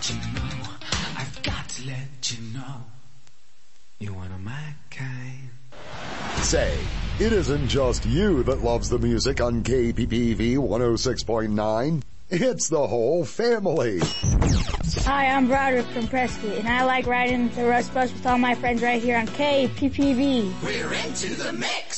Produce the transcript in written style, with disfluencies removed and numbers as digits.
you know, I've got to let you know, you're one of my kind. Say, it isn't just you that loves the music on KPPV 106.9. It's the whole family. Hi, I'm Broderick from Prescott, and I like riding the Rust Bus with all my friends right here on KPPV. We're into the mix.